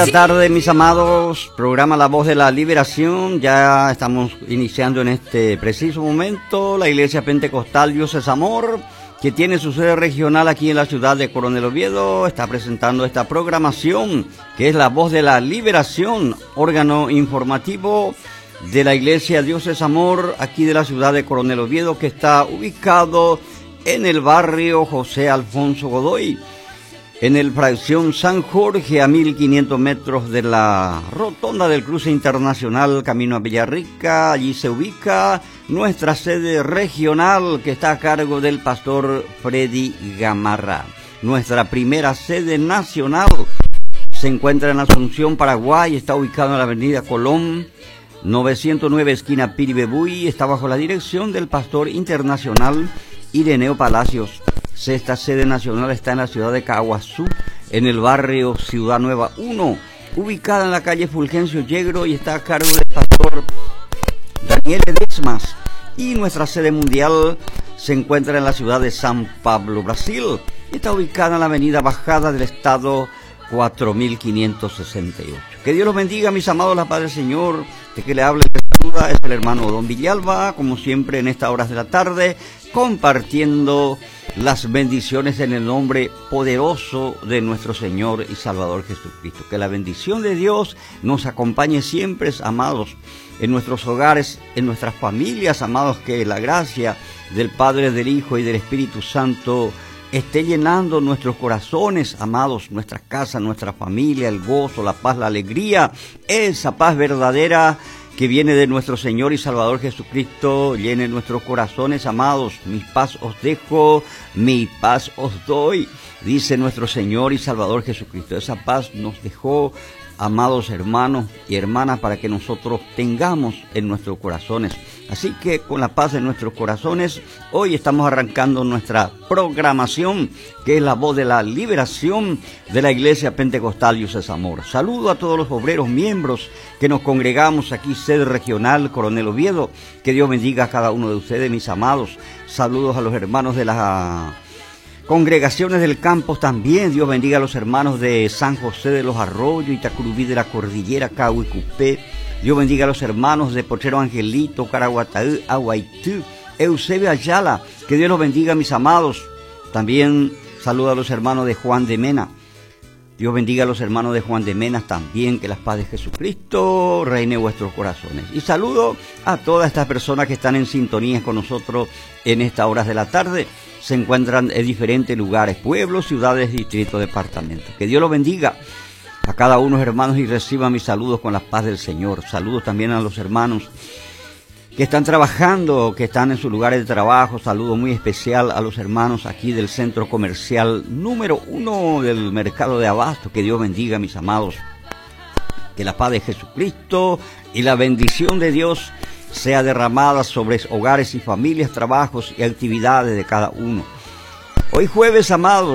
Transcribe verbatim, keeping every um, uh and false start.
Buenas tardes, mis amados. Programa La Voz de la Liberación. Ya estamos iniciando en este preciso momento la Iglesia Pentecostal Dios es Amor, que tiene su sede regional aquí en la ciudad de Coronel Oviedo. Está presentando esta programación que es La Voz de la Liberación, órgano informativo de la Iglesia Dios es Amor aquí de la ciudad de Coronel Oviedo, que está ubicado en el barrio José Alfonso Godoy, en el fracción San Jorge, a mil quinientos metros de la rotonda del cruce internacional camino a Villarrica. Allí se ubica nuestra sede regional, que está a cargo del pastor Freddy Gamarra. Nuestra primera sede nacional se encuentra en Asunción, Paraguay. Está ubicada en la avenida Colón, novecientos nueve, esquina Piribebuy. Está bajo la dirección del pastor internacional Ireneo Palacios. Esta sede nacional está en la ciudad de Caguazú, en el barrio Ciudad Nueva uno, ubicada en la calle Fulgencio Yegro, y está a cargo del pastor Daniel Edesmas. Y nuestra sede mundial se encuentra en la ciudad de San Pablo, Brasil, y está ubicada en la avenida Bajada del Estado cuatro mil quinientos sesenta y ocho. Que Dios los bendiga, mis amados, la paz del Señor. De que le hable, le saluda, es el hermano Don Villalba, como siempre en estas horas de la tarde, compartiendo las bendiciones en el nombre poderoso de nuestro Señor y Salvador Jesucristo. Que la bendición de Dios nos acompañe siempre, amados, en nuestros hogares, en nuestras familias, amados. Que la gracia del Padre, del Hijo y del Espíritu Santo esté llenando nuestros corazones, amados, nuestras casas, nuestra familia, el gozo, la paz, la alegría, esa paz verdadera que viene de nuestro Señor y Salvador Jesucristo. Llene nuestros corazones, amados. Mi paz os dejo, mi paz os doy, dice nuestro Señor y Salvador Jesucristo. Esa paz nos dejó, amados hermanos y hermanas, para que nosotros tengamos en nuestros corazones. Así que con la paz en nuestros corazones, hoy estamos arrancando nuestra programación, que es La Voz de la Liberación de la Iglesia Pentecostal Dios es Amor. Saludo a todos los obreros miembros que nos congregamos aquí, sede regional Coronel Oviedo. Que Dios bendiga a cada uno de ustedes, mis amados. Saludos a los hermanos de las congregaciones del campus también. Dios bendiga a los hermanos de San José de los Arroyos, Itacurubí de la Cordillera, Cahuicupé. Dios bendiga a los hermanos de Potrero Angelito, Caraguataú, Aguaitú, Eusebio Ayala. Que Dios los bendiga, mis amados. También saludo a los hermanos de Juan de Mena. Dios bendiga a los hermanos de Juan de Mena también. Que la paz de Jesucristo reine en vuestros corazones. Y saludo a todas estas personas que están en sintonía con nosotros en estas horas de la tarde. Se encuentran en diferentes lugares, pueblos, ciudades, distritos, departamentos. Que Dios los bendiga a cada uno, hermanos, y reciba mis saludos con la paz del Señor. Saludos también a los hermanos que están trabajando, que están en sus lugares de trabajo. Saludo muy especial a los hermanos aquí del centro comercial número uno del mercado de Abasto. Que Dios bendiga, mis amados. Que la paz de Jesucristo y la bendición de Dios sea derramada sobre hogares y familias, trabajos y actividades de cada uno. Hoy jueves, amados,